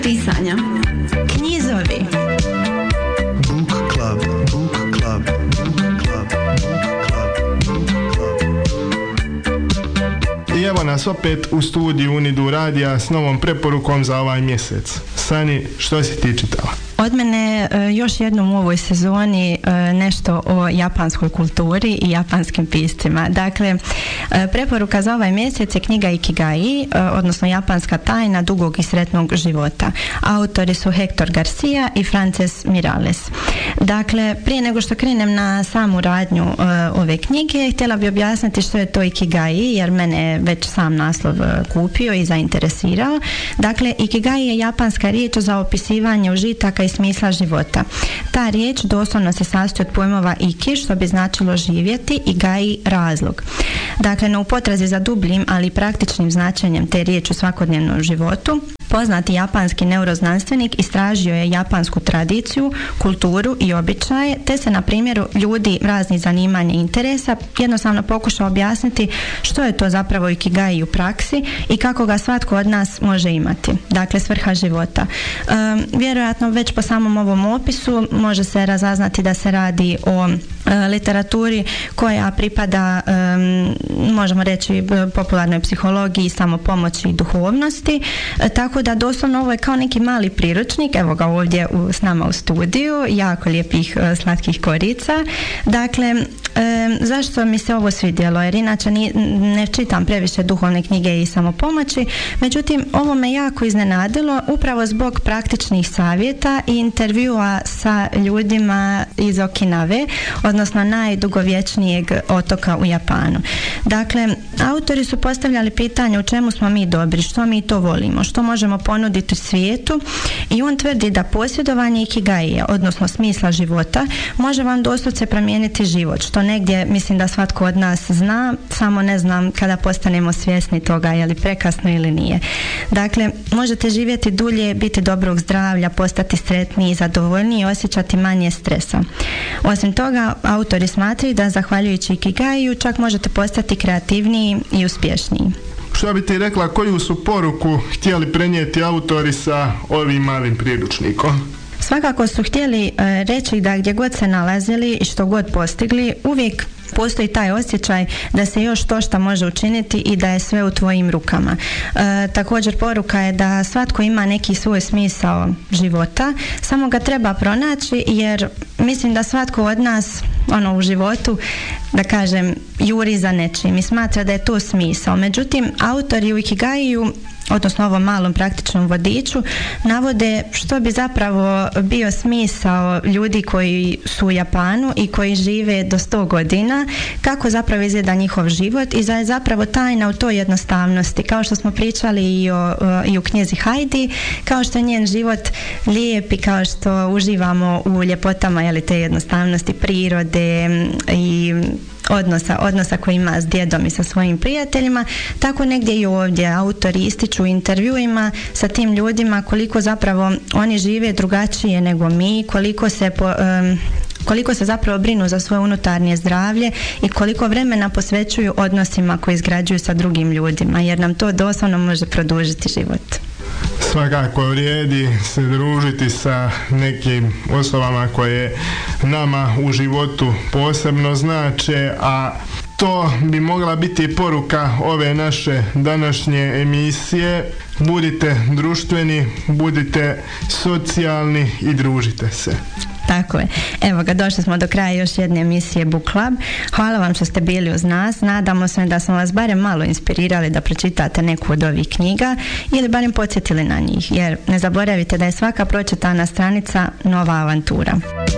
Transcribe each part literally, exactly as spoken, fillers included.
Pisanja. Knjizovi. Book Club, Book Club, Book Club, Book Club, Book Club. I evo nas opet u studiju Unidu radija s novom preporukom za ovaj mjesec. Sani, što si ti čitala? Od mene još jednom u ovoj sezoni nešto o japanskoj kulturi i japanskim piscima. Dakle, preporuka za ovaj mjesec je knjiga Ikigai, odnosno Japanska tajna dugog i sretnog života. Autori su Hector Garcia i Frances Miralles. Dakle, prije nego što krenem na samu radnju ove knjige, htjela bi objasniti što je to Ikigai, jer mene je već sam naslov kupio i zainteresirao. Dakle, Ikigai je japanska riječ za opisivanje užitaka i smisla života. Ta riječ doslovno se sastoji od pojmova iki, što bi značilo živjeti, i gai, razlog. Dakle, na upotrazi za dubljim, ali i praktičnim značenjem te riječi u svakodnevnom životu, poznati japanski neuroznanstvenik istražio je japansku tradiciju, kulturu i običaje, te se na primjeru ljudi raznih zanimanja i interesa jednostavno pokušao objasniti što je to zapravo Ikigai u praksi i kako ga svatko od nas može imati. Dakle, svrha života. E, vjerojatno već po samom ovom opisu može se razaznati da se radi o e, literaturi koja pripada, e, možemo reći, popularnoj psihologiji, samopomoći i duhovnosti, e, tako da doslovno ovo je kao neki mali priručnik, evo ga ovdje u, s nama u studiju, jako lijepih e, slatkih korica. Dakle, e, zašto mi se ovo svidjelo? Jer inače ni, ne čitam previše duhovne knjige i samopomoći, međutim ovo me jako iznenadilo upravo zbog praktičnih savjeta i intervjua sa ljudima iz Okinave, odnosno najdugovječnijeg otoka u Japanu. Dakle, autori su postavljali pitanje u čemu smo mi dobri, što mi to volimo, što možemo ponuditi svijetu, i on tvrdi da posjedovanje Ikigaija, odnosno smisla života, može vam doslovce promijeniti život, što negdje mislim da svatko od nas zna, samo ne znam kada postanemo svjesni toga je li prekasno ili nije. Dakle, možete živjeti dulje, biti dobrog zdravlja, postati sretniji, zadovoljniji i osjećati manje stresa. Osim toga, autori smatraju da zahvaljujući Ikigaiju čak možete postati kreativniji i uspješniji. Što bi ti rekla, koju su poruku htjeli prenijeti autori sa ovim malim priručnikom? Svakako su htjeli e, reći da gdje god se nalazili i što god postigli, uvijek postoji taj osjećaj da se još to što može učiniti i da je sve u tvojim rukama. E, također poruka je da svatko ima neki svoj smisao života, samo ga treba pronaći, jer mislim da svatko od nas ono u životu, da kažem, juri za nečim i smatra da je to smisao. Međutim, autori u Ikigaiju, odnosno ovom malom praktičnom vodiču, navode što bi zapravo bio smisao ljudi koji su u Japanu i koji žive do sto godina, kako zapravo izgleda njihov život i da je zapravo tajna u toj jednostavnosti, kao što smo pričali i, o, i u knjizi Heidi, kao što je njen život lijep i kao što uživamo u ljepotama, jeli, te jednostavnosti prirode i odnosa, odnosa koji ima s djedom i sa svojim prijateljima, tako negdje i ovdje autori ističu u intervjuima sa tim ljudima koliko zapravo oni žive drugačije nego mi, koliko se po, um, koliko se zapravo brinu za svoje unutarnje zdravlje i koliko vremena posvećuju odnosima koji izgrađuju sa drugim ljudima, jer nam to doslovno može produžiti život. Svakako vrijedi se družiti sa nekim osobama koje nama u životu posebno znače, a to bi mogla biti poruka ove naše današnje emisije. Budite društveni, budite socijalni i družite se. Tako je. Evo ga, došli smo do kraja još jedne emisije Book Club. Hvala vam što ste bili uz nas. Nadamo se da smo vas barem malo inspirirali da pročitate neku od ovih knjiga ili barem podsjetili na njih, jer ne zaboravite da je svaka pročitana stranica nova avantura.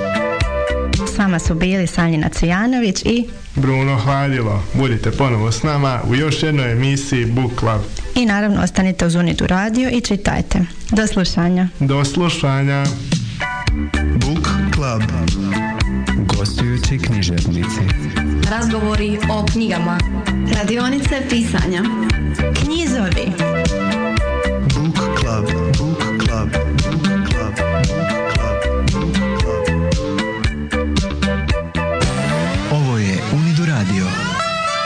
S vama su bili Sanjina Cvijanović i Bruno Hladilo. Budite ponovo s nama u još jednoj emisiji Book Club. I naravno ostanite uz Unidu radio i čitajte. Do slušanja. Do slušanja. Book Club. Gostujući književnici. Razgovori o knjigama. Radionice pisanja. Knjizovi.